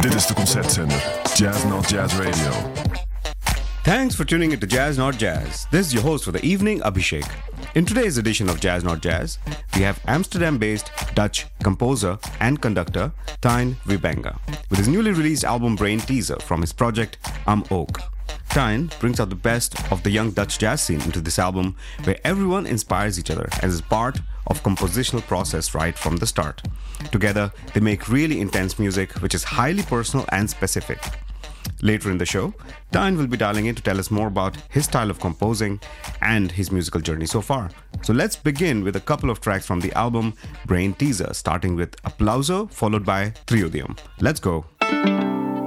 Dit is de concertzender Jazz Not Jazz Radio. Thanks for tuning into Jazz Not Jazz. This is your host for the evening, Abhishek. In today's edition of Jazz Not Jazz, we have Amsterdam-based Dutch composer and conductor Tijn Wybanga with his newly released album Brain Teaser from his project Oak. Tijn brings out the best of the young Dutch jazz scene into this album, where everyone inspires each other and is part of compositional process right from the start. Together, they make really intense music which is highly personal and specific. Later in the show, Tijn will be dialing in to tell us more about his style of composing and his musical journey so far. So let's begin with a couple of tracks from the album Brain Teaser, starting with Applauso followed by Triodium. Let's go.